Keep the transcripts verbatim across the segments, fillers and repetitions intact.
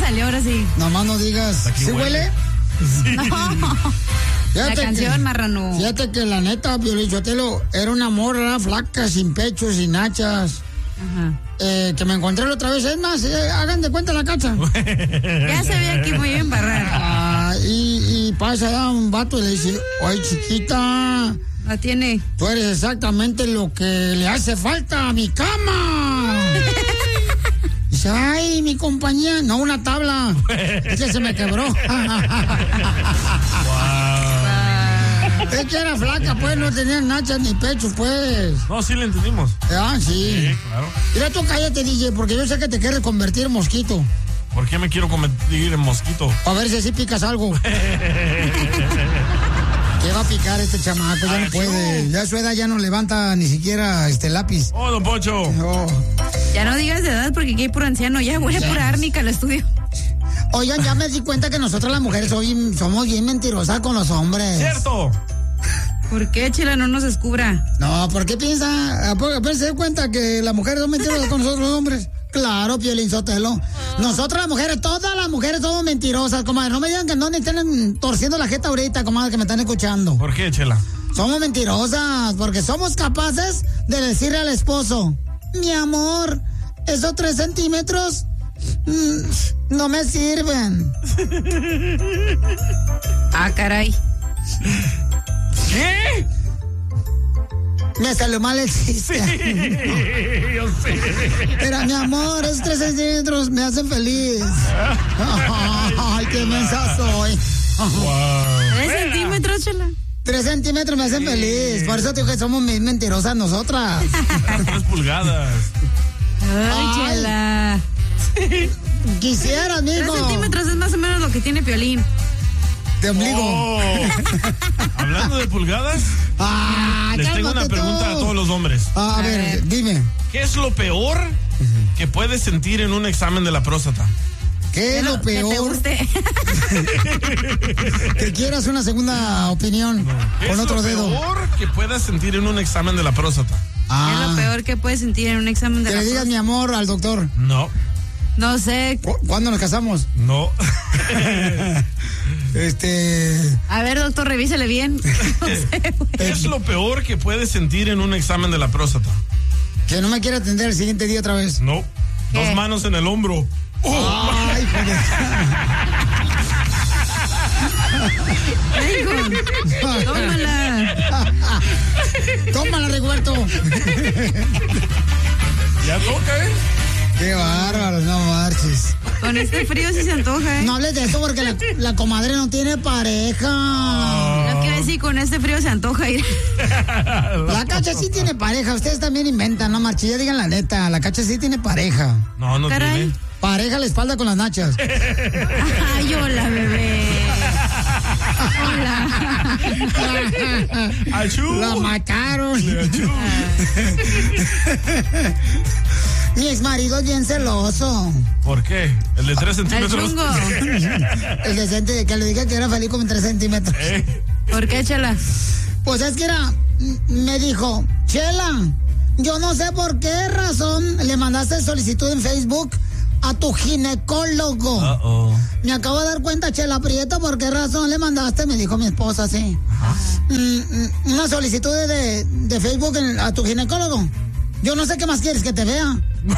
salió ahora sí. Nomás no digas. ¿Sí huele? Sí. No. La canción, que, marrano. Fíjate que la neta, Piolichotelo, era una morra flaca, sin pecho, sin nachas. Ajá. Eh, que me encontré la otra vez. Es más, eh, hagan de cuenta la cacha. Ya se ve aquí muy bien barrar. Ah, y, y pasa a un vato y le dice, oye, chiquita. La tiene. Tú eres exactamente lo que le hace falta a mi cama. Dice, ay, mi compañía. No, una tabla. Es que se me quebró. Wow. Es que era flaca, pues, no tenía nachas ni pecho, pues. No, sí le entendimos. Ah, sí. Sí, claro. Mira, tú cállate, D J, porque yo sé que te quieres convertir en mosquito. ¿Por qué me quiero convertir en mosquito? A ver si así picas algo. ¿Qué va a picar este chamaco? Ya no puede. Ya a su edad ya no levanta ni siquiera este lápiz. Oh, don Poncho. Oh. Ya no digas de edad porque aquí hay puro anciano. Ya huele pura árnica al estudio. Oigan, ya me di cuenta que nosotras las mujeres hoy somos bien mentirosas con los hombres. ¡Cierto! ¿Por qué, Chela, no nos descubra? No, ¿por qué piensa? ¿Por se da cuenta que las mujeres son mentirosas con nosotros los hombres? Claro, Piolín Sotelo. Nosotras las mujeres, todas las mujeres somos mentirosas, comadre. No me digan que no ni estén torciendo la jeta ahorita, comadre, que me están escuchando. ¿Por qué, Chela? Somos mentirosas porque somos capaces de decirle al esposo, mi amor, esos tres centímetros mmm, no me sirven. Ah, caray. ¿Qué? Me salió mal el chiste. Sí, yo sé. Pero mi amor, esos tres centímetros me hacen feliz. Ay, qué mensa soy. Wow. ¿Tres centímetros, Chela? Tres centímetros me hacen sí. feliz. Por eso digo que somos mentirosas nosotras. Tres pulgadas. Ay, Ay. Chela. Sí. Quisieras, mijo. Tres centímetros es más o menos lo que tiene Piolín. De ombligo. Oh. Hablando de pulgadas, ah, les tengo una pregunta tú. a todos los hombres. Ah, a, a ver, ver, dime. ¿Qué es lo peor uh-huh. que puedes sentir en un examen de la próstata? ¿Qué es lo peor? Que te guste. Que quieras una segunda opinión no. con otro dedo. ¿Qué es lo peor que puedas sentir en un examen de la próstata? Ah. ¿Qué es lo peor que puedes sentir en un examen de que la próstata? Que le digas mi amor al doctor. No. No sé. ¿Cuándo nos casamos? No. Este. A ver, doctor, revísele bien. No sé, ¿Qué es lo peor que puedes sentir en un examen de la próstata? Que no me quiera atender el siguiente día otra vez. No. ¿Qué? Dos manos en el hombro. Oh. Ay, joder. Tómala. Tómala, Rigoberto. Ya toca, ¿eh? Qué bárbaro, no marches. Con este frío sí se antoja, ¿eh? No hables de eso porque la, la comadre no tiene pareja. Oh. Lo quiero decir, con este frío se antoja ir. La Cacha sí tiene pareja. Ustedes también inventan, no marches. Ya digan la neta. La Cacha sí tiene pareja. No, no Caray. tiene. Pareja a la espalda con las nachas. Ay, hola, bebé. Hola. Achú. La mataron. Mi ex marido es bien celoso. ¿Por qué? ¿El de tres centímetros? El decente que le dije que era feliz con tres centímetros. ¿Eh? ¿Por qué, Chela? Pues es que era, me dijo, Chela, yo no sé por qué razón le mandaste solicitud en Facebook a tu ginecólogo. Uh-oh. Me acabo de dar cuenta, Chela Prieto, por qué razón le mandaste, me dijo mi esposa, sí. Uh-huh. Una solicitud de, de Facebook en, a tu ginecólogo. Yo no sé qué más quieres que te vea. Ah,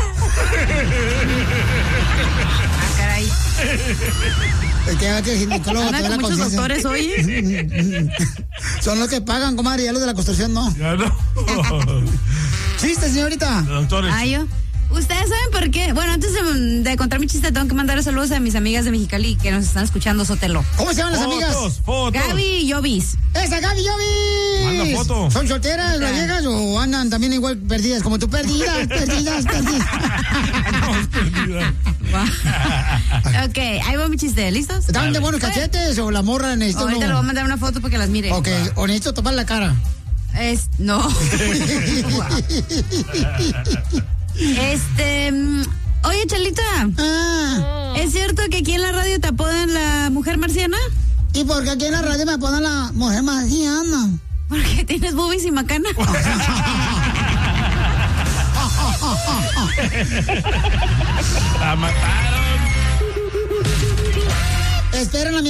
caray. Que, que el ginecólogo te ¿Anda da la con muchos conciencia. doctores hoy? Son los que pagan, comadre, ya los de la construcción no. Ya no. Chiste, señorita. Doctores. Ah, yo. ¿Ustedes saben por qué? Bueno, antes de, de contar mi chiste, tengo que mandar saludos a mis amigas de Mexicali que nos están escuchando, Sotelo. ¿Cómo se llaman las Fotos, amigas? Fotos. Gaby y Jovis. ¡Esa Gaby Jovis! Manda foto. ¿Son solteras las viejas o andan también igual perdidas como tú? Perdidas, perdidas, perdidas. No, perdida. Ok, ahí va mi chiste, ¿listos? ¿Estaban de buenos cachetes o la morra necesita Ahorita uno? le voy a mandar una foto para que las mire. Ok, o necesito tapar la cara. Es, no. Este, oye, Chalita. Ah. ¿Es cierto que aquí en la radio te apodan la mujer marciana? ¿Y por qué aquí en la radio me apodan la mujer marciana? Porque tienes boobies y macana. La mataron. Esperen a mi